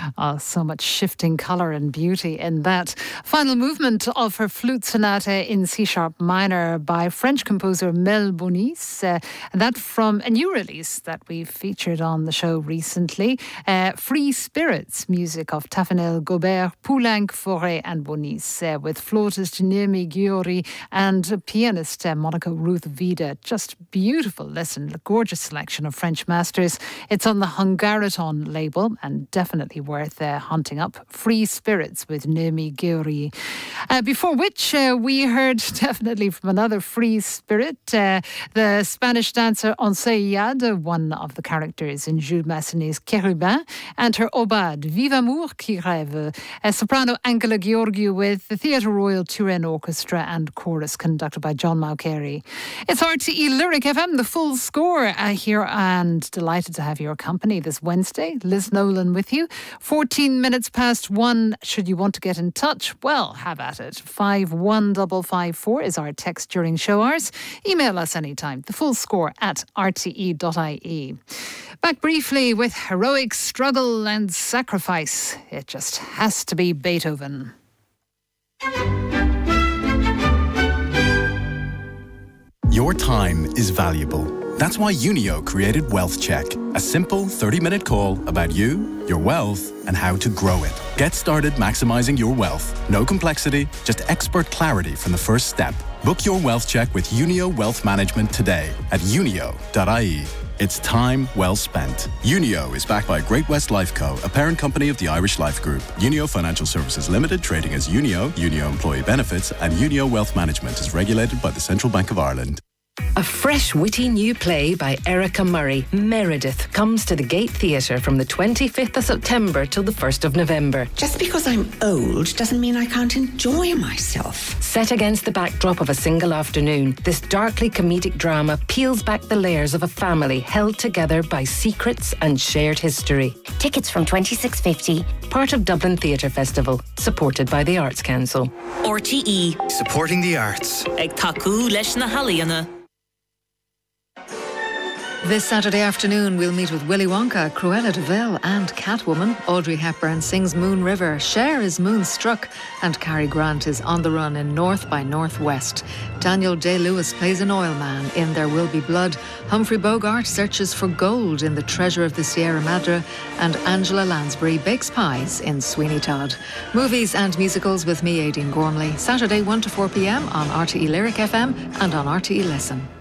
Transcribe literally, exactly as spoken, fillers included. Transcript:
Oh, so much shifting colour and beauty in that. Final movement of her flute sonata in C-sharp minor by French composer Mel Bonis. Uh, and that from a new release that we've featured on the show recently. Uh, Free Spirits, music of Taffanel, Gobert, Poulenc, Fauré and Bonis, uh, with flautist Noémie Guiori and pianist uh, Monica Ruth Vida. Just beautiful listen, a gorgeous selection of French masters. It's on the Hungariton label and definitely worth uh, hunting up. Free Spirits with Noémie Guiori. Uh, before which uh, we heard definitely from another free spirit, uh, the Spanish dancer Onceillade, one of the characters in Jules Massenet's Kérubin, and her Aubade, Vive Amour qui rêve. Uh, soprano Angela Gheorghiu with the Theatre Royal Turin Orchestra and chorus conducted by John Mauceri. It's R T E Lyric F M, the full score uh, here, and delighted to have your company this Wednesday. Liz Nolan with you. fourteen minutes past one. Should you want to get in touch, well, have at it. five one five five four is our text during show hours. Email us anytime. The full score at r t e dot i e. Back briefly with heroic struggle and sacrifice. It just has to be Beethoven. Your time is valuable. That's why Unio created Wealth Check, a simple thirty-minute call about you, your wealth, and how to grow it. Get started maximizing your wealth. No complexity, just expert clarity from the first step. Book your Wealth Check with Unio Wealth Management today at unio dot i e. It's time well spent. Unio is backed by Great West Lifeco, a parent company of the Irish Life Group. Unio Financial Services Limited, trading as Unio, Unio Employee Benefits, and Unio Wealth Management is regulated by the Central Bank of Ireland. A fresh, witty new play by Erica Murray, Meredith, comes to the Gate Theatre from the twenty-fifth of September till the first of November. Just because I'm old doesn't mean I can't enjoy myself. Set against the backdrop of a single afternoon, this darkly comedic drama peels back the layers of a family held together by secrets and shared history. Tickets from twenty-six fifty. Part of Dublin Theatre Festival, supported by the Arts Council. R T E. Supporting the arts. Ag taku leis na halaíonna. This Saturday afternoon, we'll meet with Willy Wonka, Cruella de Vil and Catwoman. Audrey Hepburn sings Moon River, Cher is Moonstruck, and Cary Grant is on the run in North by Northwest. Daniel Day-Lewis plays an oil man in There Will Be Blood. Humphrey Bogart searches for gold in The Treasure of the Sierra Madre, and Angela Lansbury bakes pies in Sweeney Todd. Movies and musicals with me, Aideen Gormley. Saturday one to four p m on R T E Lyric F M and on R T E Listen.